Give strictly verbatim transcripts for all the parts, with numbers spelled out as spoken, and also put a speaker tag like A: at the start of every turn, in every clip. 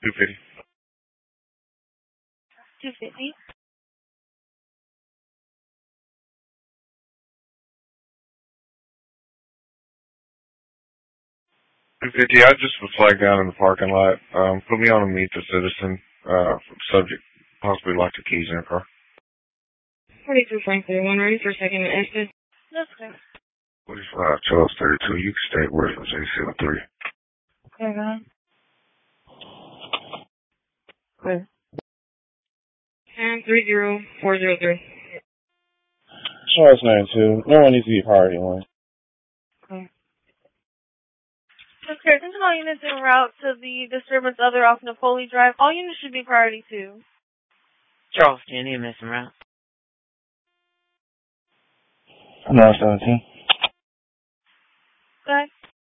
A: two fifty.
B: two fifty.
A: two fifty, I just was flagged down in the parking lot. Um, put me on a meet the citizen, uh, subject, possibly locked the keys in her car.
B: forty-two Frank thirty-one, ready for second and exit. That's good.
A: forty-five, Charles thirty-two, you can stay with us, A C L three.
B: Okay, go ahead. Clear. And three zero four zero three.
C: Charles ninety-two, no one needs to be priority one.
B: Okay. That's clear. Attention all units en route to the disturbance other off Napoli Drive. All units should be priority two.
D: Charleston, E M S en route.
C: North seventeen.
B: Okay.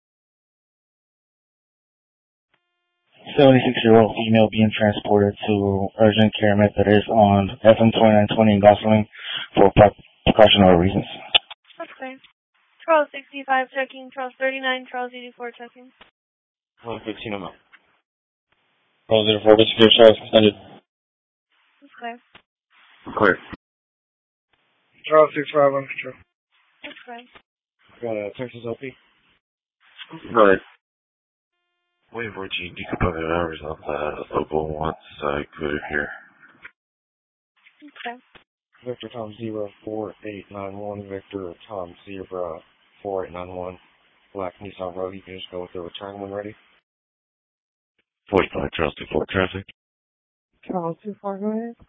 C: seventy-six-year-old female being transported to urgent care Methodist on F M twenty-nine twenty in Gosling for precautionary reasons.
B: Okay. Charles sixty-five checking. Charles thirty-nine. Charles eighty-four checking.
C: one fifteen a month. Charles zero four, secure Charles extended.
B: Okay.
A: Clear.
E: Charles six five on control.
B: Okay.
C: Got a Texas L P.
A: Go ahead. Wait for you to put the numbers on the local once I put it here.
B: Okay.
C: Victor Tom zero four eight nine one, Victor Tom zero four eight nine one, Black Nissan Road. You can just go with the return when ready.
A: forty-five, Charles two four, traffic.
B: Charles two four, go ahead.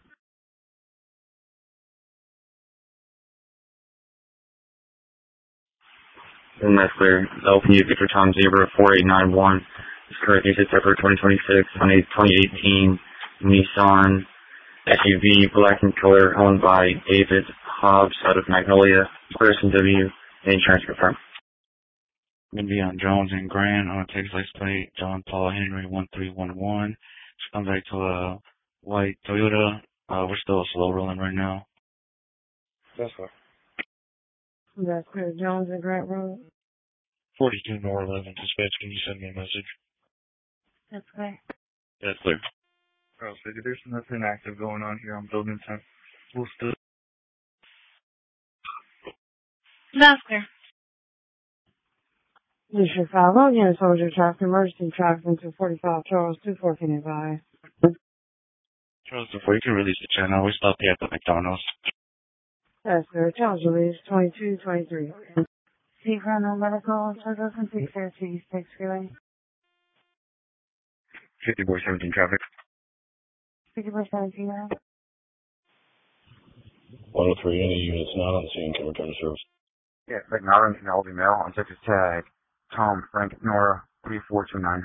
F: And that's clear. L P Victor Tom zero four eight nine one. It's correct. It's September twenty twenty-six on a twenty eighteen Nissan S U V, black in color, owned by David Hobbs out of Magnolia. Clear S and W, insurance confirmed.
C: Gonna be on Jones and Grant on a Texas license plate, John Paul Henry one three one one. Just come back to a white Toyota. Uh, we're still slow rolling right now. That's what.
B: That's clear. Jones and Grant Road.
C: forty-two North eleven, dispatch, can you send me a message?
B: That's clear.
C: That's clear.
E: Charles fifty, there's nothing active going on here on building ten. We'll still.
B: That's clear. District five, again, soldier traffic, emergency traffic into forty-five Charles two four, can you advise?
C: Charles, before you can release the channel, we stopped here at the McDonald's.
B: That's clear. Charles release twenty-two twenty-three. See for no medical, Charles and six thirty, six feeling.
A: fifty-four seventeen, traffic.
B: fifty-four seventeen now.
C: one oh three, any units not on the scene can return to service.
G: Yeah, McNaughton, Penelope Mail on Texas Tag. Tom Frank Nora three four two nine.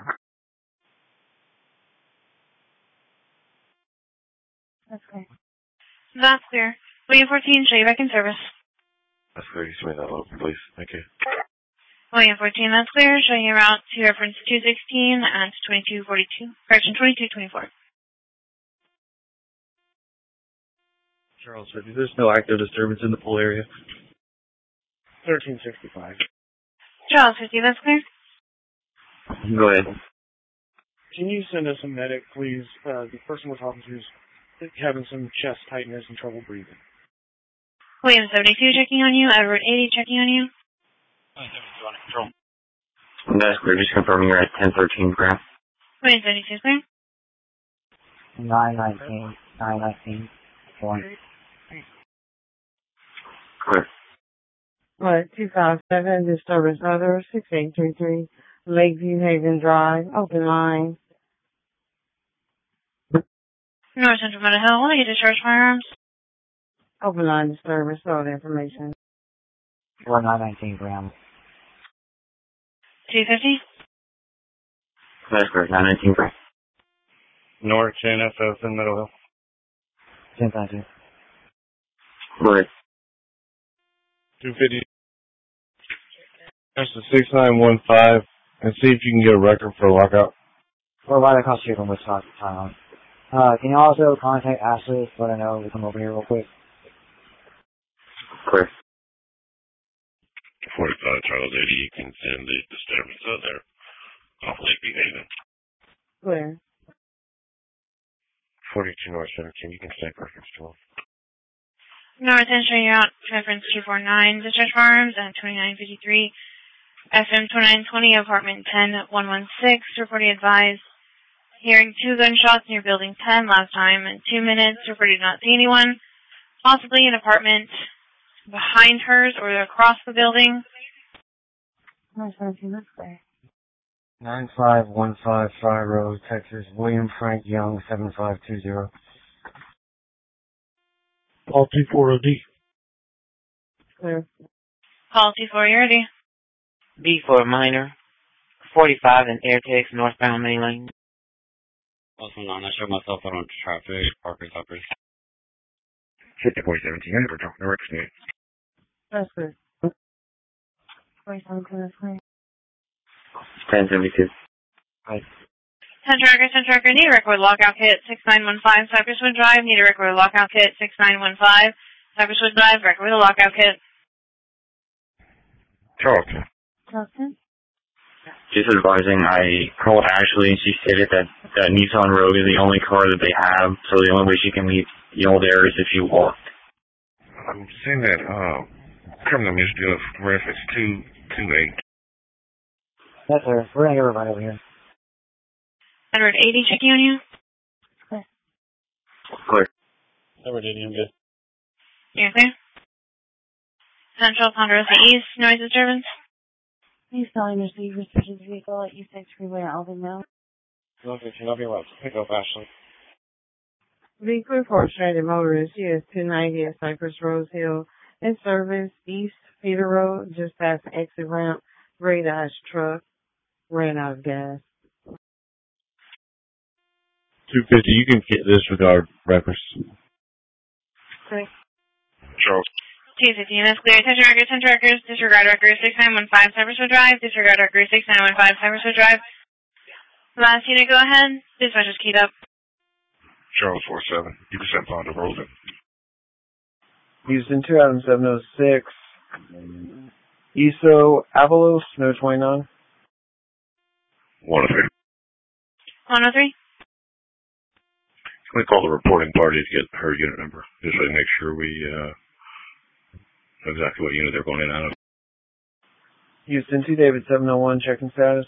B: That's clear. That's clear. William fourteen, show you back in service.
A: That's clear. You submit that local, please. Thank you.
B: William fourteen, that's clear. Showing you route to reference two sixteen and twenty-two forty-two. Correction, twenty-two twenty-four.
E: Charles fifty, there's no active disturbance in the pool area. thirteen sixty-five.
B: Charles fifty, that's clear.
F: Go ahead.
E: Can you send us a medic, please? Uh, the person we're talking to is having some chest tightness and trouble breathing.
B: William seventy-two checking on you. Edward eighty checking on you.
C: seventy-two on control.
F: That's clear. Just confirming you're at ten thirteen Grant.
B: William seventy-two clear.
D: nine nineteen, nine nineteen, one.
F: Clear.
B: What, two five seven, disturbance other, six eight three three, Lakeview Haven Drive, open line. North Central Mental Health, will you discharge firearms? Open line disturbance, all the information.
D: four nine nineteen Graham.
B: two fifty?
F: That's correct. nine nineteen Grant.
C: North ten F F in Middle Hill.
D: ten thousand.
F: Go ahead.
C: two fifty. That's the six nine one five, and see if you can get a record for a lockout.
D: We're right across the street from Wisconsin Town. Uh, can you also contact Ashley, let her know we come over here real quick?
F: Clear.
A: forty-five, Charles eighty, you can send the disturbance out there off Lakeview Haven.
B: Clear.
A: forty-two North seventeen, you can stay preference twelve.
H: North Entry out, preference two four nine, District Farms, and twenty-nine fifty-three, F M twenty-nine twenty, apartment ten one one six, reporting advised. Hearing two gunshots near building ten last time in two minutes, reported not see anyone. Possibly an apartment behind hers or across the building.
B: North seventeen, let's go.
D: nine five one five Fry Road, Texas. William Frank Young, seven five two zero.
E: Call two four zero D.
B: Clear.
H: Call two four, you're ready.
I: B for minor. forty-five in Airtex, northbound main lane.
C: Also, no, I'm not sure myself out on traffic, parkers, hoppers.
A: fifty-four seventeen, I never dropped the record snake.
B: That's good. forty-seven, that's clear.
F: ten seventy-two.
D: Hi.
H: ten tracker, ten tracker, need a record lockout kit, six nine one five, Cypresswood Drive, need a record lockout kit, six nine one five, Cypresswood Drive, record with a lockout kit.
A: Charleston.
B: Charleston?
F: Just advising, I called Ashley and she stated that that Nissan Rogue is the only car that they have, so the only way she can leave Yellow there is if you walk.
A: I'm seeing that, uh, criminal mischief reference two two eight.
D: Yes, sir. We're gonna get everybody over here.
H: Edward eighty, checking on you.
F: Clear.
E: Edward eighty, I'm good.
H: You're clear. Central Ponderosa East, noise disturbance.
B: Please calling receive restricted vehicle at E six Freeway, Alvin Mill.
E: North fifteen, I'll be right. Pick up Ashley.
B: Vehicle report stranded motorist, U S two ninety at Cypress Rose Hill, in service, East Peter Road, just past the exit ramp, Ray Dodge truck, ran out of gas.
J: two fifty, you can get disregard records.
B: Okay.
A: Charles.
H: two fifty, that's clear. Attention records, attention records, disregard records, six nine one five, Cypresswood Drive, disregard records, six nine one five, Cypresswood Drive. Last unit, go ahead. Dispatch is keyed up.
A: Charles four seven, you can send Ponda Rosen.
K: Houston two, Adam seven oh six. E S O, Avalos, no twenty-nine.
A: one oh three.
H: one oh three.
A: We call the reporting party to get her unit number, just to make sure we, uh, know exactly what unit they're going in and out of.
K: Houston two, David seven oh one, checking status.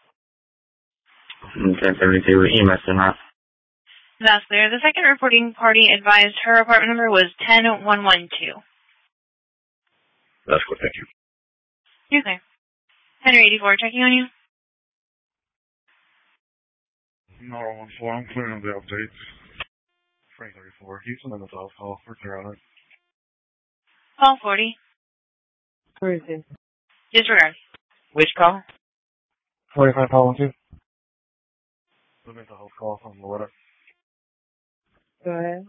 F: ten seventy-two, E M S in that.
H: That's clear. The second reporting party advised her apartment number was ten one one two.
A: That's good, thank you.
H: You're clear. Henry eighty-four, checking on you.
A: nine one four, I'm clearing up the updates. Frank thirty-four, Houston in the south call for clear on it.
H: Call forty.
B: Where is it?
H: Disregard.
I: Which call?
D: forty-five, call one two.
A: Let me make the whole call from Florida.
B: Go ahead.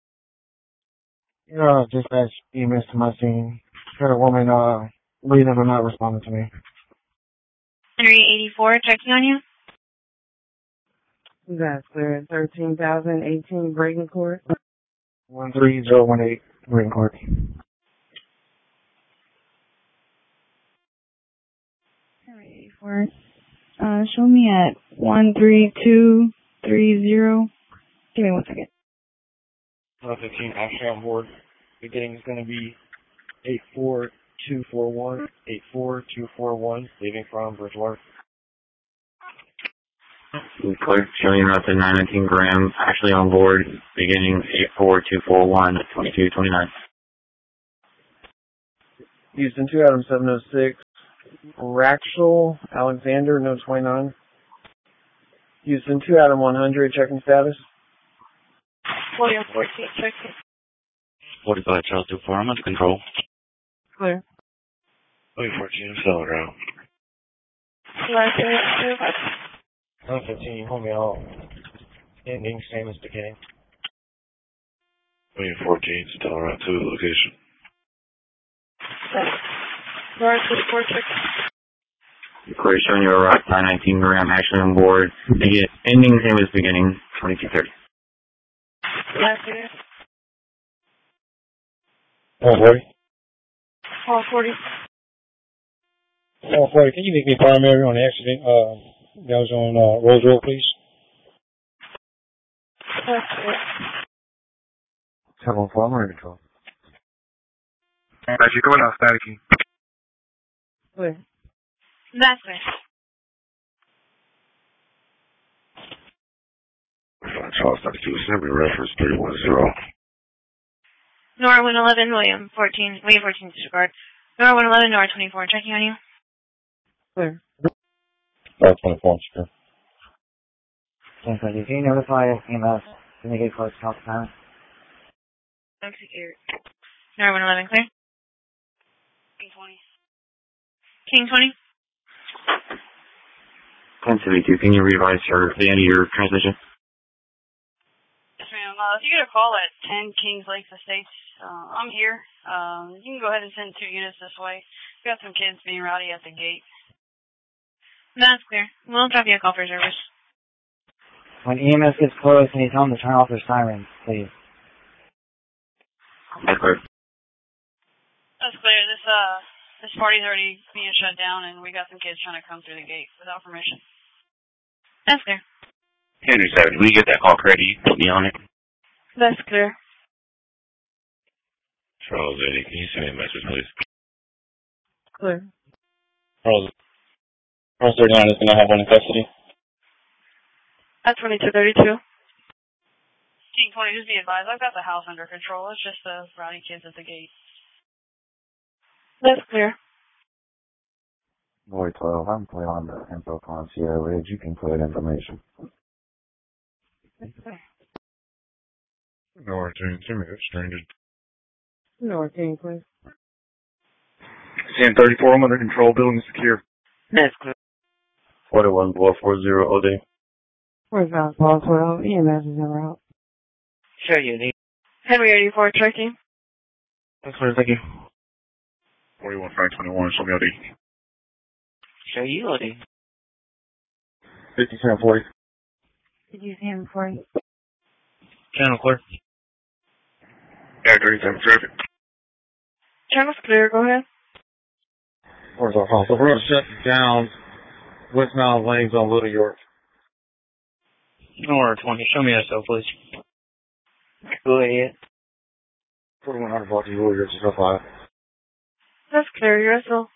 D: Uh, dispatch E M S to my scene. Got a woman, uh, leaving but not responding to me.
H: Henry eighty-four, checking on you.
B: That's clear. thirteen thousand eighteen Braden Court.
D: one three zero one eight, Braden Court.
L: Henry eighty-four. Uh, show me at one three two three zero. Give me one second.
E: one fifteen, Ashley on board. Beginning is going to be eight four two four one, eight four two four one, leaving from Bridgewater.
F: Clear. Showing route to nine nineteen Graham. Ashley on board. Beginning eight four two four one, twenty-two twenty-nine.
K: Houston two, Adam seven oh six. Raxel, Alexander, no twenty-nine. Houston two, Adam one hundred, checking status.
H: William fourteen, checking.
C: forty-five, Charles two four, I'm under control.
B: Clear.
A: William fourteen, I'm still around.
H: Last unit,
E: one fifteen, hold me out. Ending, same as beginning.
A: William fourteen, still around to the location.
H: North four checking.
F: Clear. Showing you a route nine nineteen Graham. Ashley on board. Begin, ending same as beginning, twenty-two thirty.
H: Last unit.
E: Call forty.
H: Call forty.
E: Call forty, can you make me primary on the accident uh, that was on uh, Rose Road, please?
G: seven one four, I'm under control.
A: As you going out, staticky.
B: Clear.
H: That's clear.
A: Charles thirty-two, assembly reference three one zero.
H: Nora one eleven, William fourteen, William fourteen, disregard. Nora one eleven, Nora twenty-four, checking on you.
B: Clear.
J: Nora twenty-four, sure.
D: ten twenty, can you notify E M S when they get close to top time?
H: Execute. Nora one eleven, clear. King twenty. King twenty.
F: ten seventy-two, can you revise your, the end of your transmission?
M: Yes, ma'am. Uh, if you get a call at ten Kings Lake Estates, uh, I'm here. Um, you can go ahead and send two units this way. We got some kids being rowdy at the gate.
H: That's clear. We'll drop you a call for service.
D: When E M S gets close, can you tell them to turn off their sirens, please?
F: That's clear.
M: That's clear. This, uh, this party's already being shut down, and we got some kids trying to come through the gate without permission.
H: That's clear.
F: Henry seventy, will you get that call correct? You put me on it.
H: That's clear.
J: Charles eighty, can you send me a message, please?
B: Clear.
C: Charles, Charles thirty-nine is going to have one in custody.
H: At twenty-two thirty-two.
M: King twenty, just be advised, I've got the house under control. It's just the rowdy kids at the gate.
H: That's clear.
G: Boy twelve, I'm playing on the info on Sierra Ridge. You can put information.
A: Nora ten, send me that stranded.
B: Nora ten, please.
A: ten thirty-four, I'm under control, building secure.
H: That's clear.
J: forty-one four forty O D.
B: forty-five Paul twelve, E M S is en route.
I: Sure, you need.
H: Henry eighty-four, tracking.
C: That's clear, thank you.
A: forty-one Frank twenty-one, show me O D.
I: Sure, you O D.
A: fifty-seven forty.
B: Did you see him for you?
C: Channel clear.
A: Yeah, thirty-seven traffic.
H: Channel's clear, go ahead.
J: Where's our house? The road shut down. West Mountain Lanes on Little York.
C: Nora twenty, show me S O, please.
I: Go ahead.
J: forty-one hundred block of Warriors, zero five.
H: That's clear, you're S O.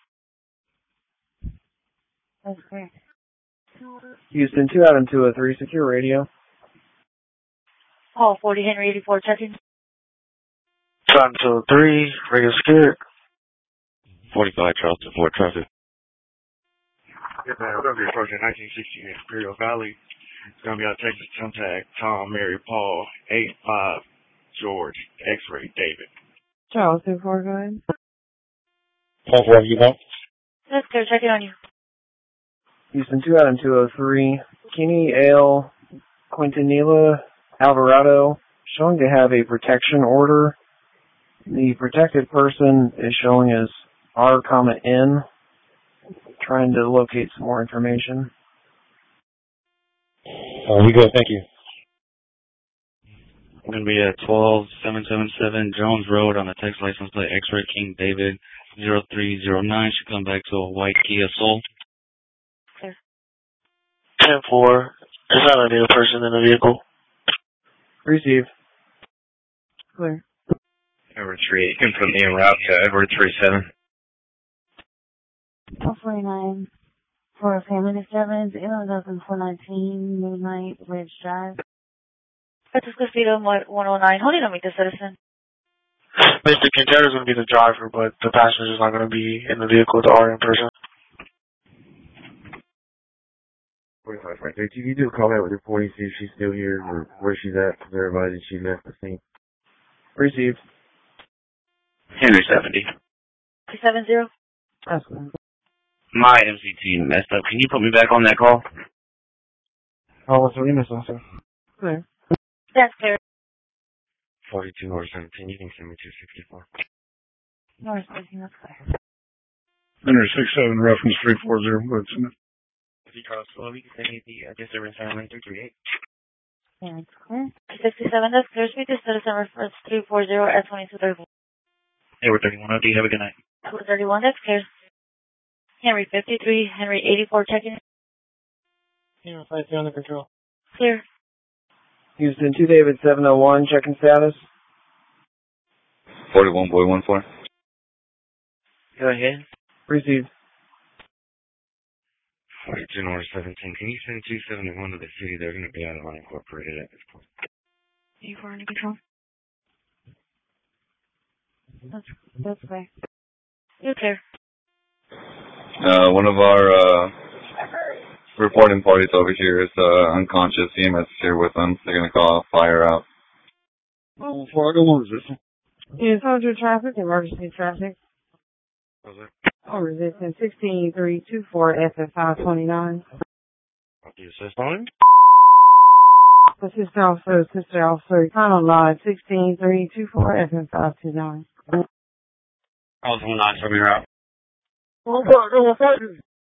B: That's clear.
K: Houston, two Adam two oh three, secure radio.
H: Paul forty, Henry eighty-four, checking.
C: Time to three, radio scared.
J: forty-five Charles to four traffic.
E: Yeah, man, we're going to be approaching nineteen sixty Imperial Valley. It's going to be on Texas contact, Tom, Mary, Paul, eight five, George, X-ray, David.
B: Charles two four, go ahead.
C: Paul four, you know?
H: That's clear, checking on you.
K: Houston, two Adam two oh three, Kenny Ale, Quintanilla, Alvarado, showing to have a protection order. The protected person is showing as R, N. Trying to locate some more information.
C: Oh, we good, thank you. We're going to be at twelve seven seven seven Jones Road on the text license plate X-ray King David zero three zero nine. Should come back to a white Kia Soul.
H: Clear.
C: ten four. There's not a new person in the vehicle.
K: Receive.
B: Clear.
F: Edward three, you can put me en route to Edward three seven.
B: Paul forty-nine for family disturbance, eleven four nineteen, Midnight Ridge Drive.
H: Texas Casino one oh nine, holding on me to citizen.
C: Mister Quintana's going to be the driver, but the passenger's not going to be in the vehicle with the R in person.
G: forty-five Frank, if you do call out with reporting, see if she's still here or where she's at, because everybody that she left the scene.
K: Received.
F: Henry seventy.
H: seven zero.
B: That's clear.
F: My M C T messed up. Can you put me back on that call?
C: Oh, what's the remix, officer?
B: Clear.
H: That's clear.
J: forty-two or seventeen, you can send me two sixty-four.
B: North speaking, that's clear.
A: Henry six seven, reference three four zero, Woodson.
F: If you cross twelve, you can send me the uh, disturbance family three three eight.
B: Yeah, it's clear.
H: sixty-seven, that's clear. Speak to citizen reference three four zero at twenty-two thirty-four.
C: Edward thirty-one O D, have a good night.
H: two thirty-one, that's clear. Henry fifty-three, Henry eighty-four, checking.
C: Yeah, five under control.
H: Clear.
K: Houston two David seven oh one, checking status.
F: forty-one boy one four.
I: Go ahead.
K: Received.
C: forty-two North seventeen. Can you send two seventy-one to the city? They're going to be out of unincorporated at this point.
H: You for under control? That's, that's okay. You're clear.
F: Uh, one of our, uh, reporting parties over here is, uh, unconscious. E M S is here with them. They're gonna call fire out.
J: Oh, Florida, what is this?
B: Is Hundred traffic, emergency traffic.
C: How's that?
B: Oh, resistance sixteen three two four F F five twenty-nine.
C: Copy assist on.
B: Assistant officer, sister officer, final line sixteen three two four F F five two nine.
C: I was one nine seven out.
J: Oh, God, oh, God.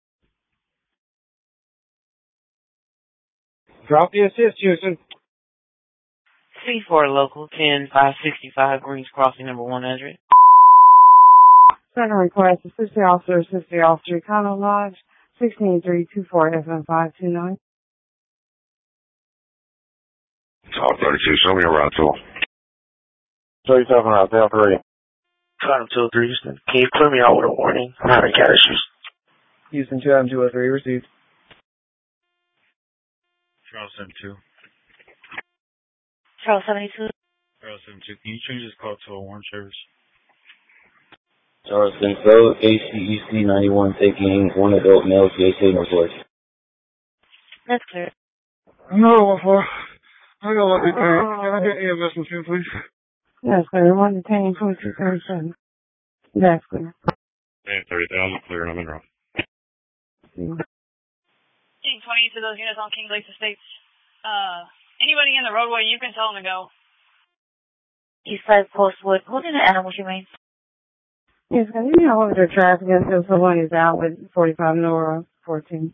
J: Drop the assist, Houston.
I: C four local, ten five sixty-five Greens Crossing, number one hundred.
B: Second request, assistant officer, sister officer, Econo Lodge, sixteen three two four F M five two nine.
A: Talk thirty-two, show me a route tool.
J: thirty-seven route, they three.
I: Cotton two oh three, Houston. Can you clear me out with a warning? I'm having cat issues.
K: Houston two Adam two oh three, received.
C: Charles seventy-two.
H: Charles seventy-two.
C: Charles seventy-two. Can you change this call to a warm service?
F: Charles Central, A C E C ninety-one, taking one adult male, J C Northwest.
H: That's clear.
J: No, before. I gotta let me tank. Can I get E M S machine, please?
B: Yes, sir. one detained, twenty-two thirty-seven. That's clear.
C: Yeah, thirty thousand clear and I'm in wrong.
M: King twenty to those units on King Lakes Estates. Uh, anybody in the roadway, you can tell them to go.
H: East side Postwood. What kind of animals you mean?
B: Yes, sir. You know what the traffic until someone is out with forty-five Nora fourteen.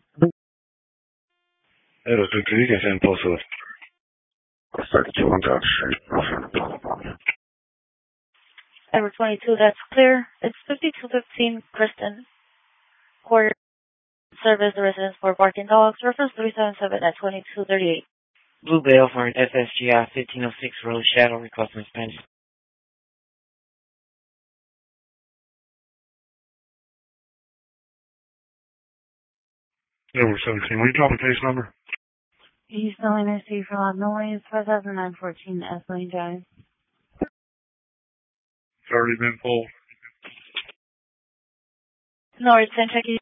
C: Hey, those two, you can send post with thirty-two on Dodge Street.
H: Edward twenty-two, that's clear. It's fifty-two fifteen Kristen. Quarter service the residence for barking dogs. Reference three seven seven at twenty-two thirty-eight.
I: Blue Bell for an F S G I fifteen oh six Road Shadow requesting Spanish.
C: Edward seventeen, will you drop the case number?
B: East Illinois City for Lot Noise, five thousand nine fourteen Ethylene Drive.
C: It's already been pulled.
H: North Kentucky.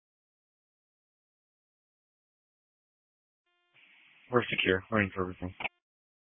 C: We're secure. Waiting for everything.